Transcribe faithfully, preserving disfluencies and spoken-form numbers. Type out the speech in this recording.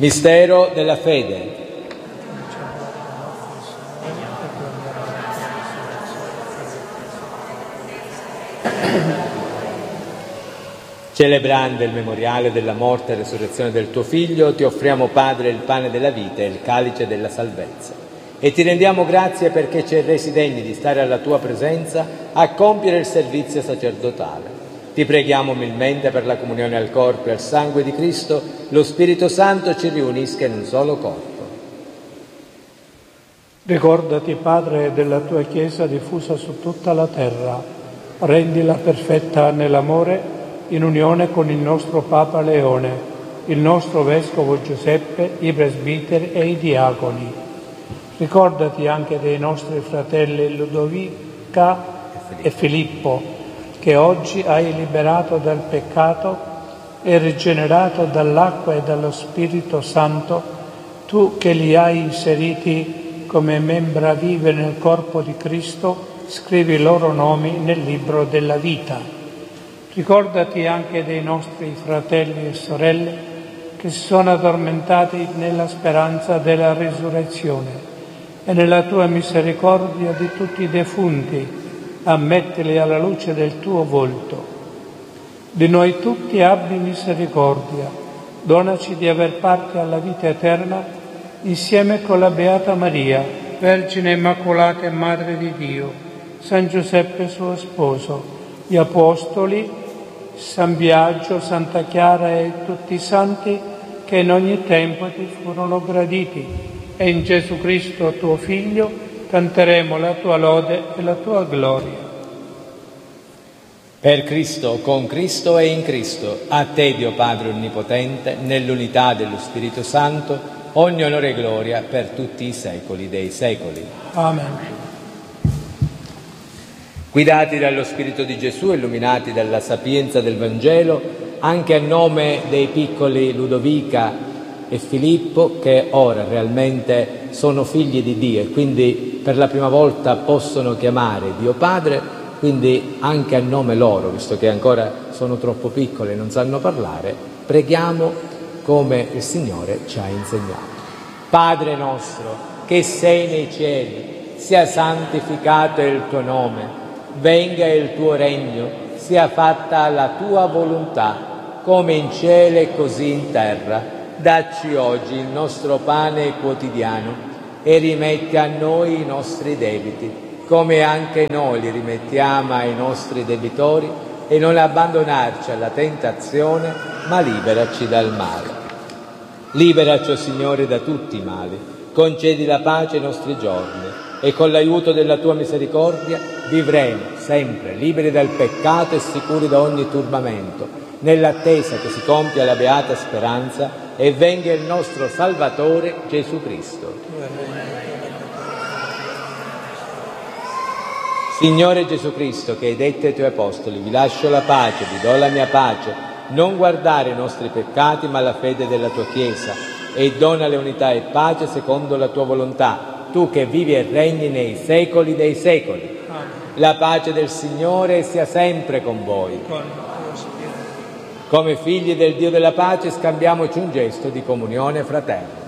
Mistero della fede. Celebrando il memoriale della morte e resurrezione del tuo Figlio, ti offriamo, Padre, il pane della vita e il calice della salvezza. E ti rendiamo grazie perché ci hai resi degni di stare alla tua presenza a compiere il servizio sacerdotale. Ti preghiamo umilmente per la comunione al corpo e al sangue di Cristo, lo Spirito Santo ci riunisca in un solo corpo. Ricordati, Padre, della tua Chiesa diffusa su tutta la terra. Rendila perfetta nell'amore, in unione con il nostro Papa Leone, il nostro Vescovo Giuseppe, i presbiteri e i diaconi. Ricordati anche dei nostri fratelli Ludovica e Filippo, che oggi hai liberato dal peccato e rigenerato dall'acqua e dallo Spirito Santo, tu che li hai inseriti come membra vive nel corpo di Cristo, scrivi i loro nomi nel libro della vita. Ricordati anche dei nostri fratelli e sorelle che si sono addormentati nella speranza della risurrezione e nella tua misericordia di tutti i defunti, ammettili alla luce del tuo volto. Di noi tutti abbi misericordia, donaci di aver parte alla vita eterna insieme con la Beata Maria, Vergine Immacolata e Madre di Dio, San Giuseppe suo sposo, gli Apostoli, San Biagio, Santa Chiara e tutti i santi che in ogni tempo ti furono graditi. E in Gesù Cristo, tuo Figlio, canteremo la tua lode e la tua gloria. Per Cristo, con Cristo e in Cristo, a te, Dio Padre Onnipotente, nell'unità dello Spirito Santo, ogni onore e gloria per tutti i secoli dei secoli. Amen. Guidati dallo Spirito di Gesù, illuminati dalla sapienza del Vangelo, anche a nome dei piccoli Ludovica e Filippo, che ora realmente sono figli di Dio e quindi per la prima volta possono chiamare Dio Padre, quindi anche a nome loro, visto che ancora sono troppo piccoli e non sanno parlare, preghiamo come il Signore ci ha insegnato. Padre nostro, che sei nei cieli, sia santificato il tuo nome. Venga il tuo regno, sia fatta la tua volontà, come in cielo e così in terra. Dacci oggi il nostro pane quotidiano e rimetti a noi i nostri debiti, come anche noi li rimettiamo ai nostri debitori, e non abbandonarci alla tentazione, ma liberaci dal male. Liberaci, o Signore, da tutti i mali, concedi la pace ai nostri giorni, e con l'aiuto della tua misericordia vivremo sempre liberi dal peccato e sicuri da ogni turbamento, nell'attesa che si compia la beata speranza e venga il nostro Salvatore Gesù Cristo. Signore Gesù Cristo, che hai detto ai tuoi apostoli: vi lascio la pace, vi do la mia pace, non guardare i nostri peccati ma la fede della tua Chiesa, e donale unità e pace secondo la tua volontà, tu che vivi e regni nei secoli dei secoli. Amen. La pace del Signore sia sempre con voi. Con lo Spirito. Come figli del Dio della pace scambiamoci un gesto di comunione fraterna.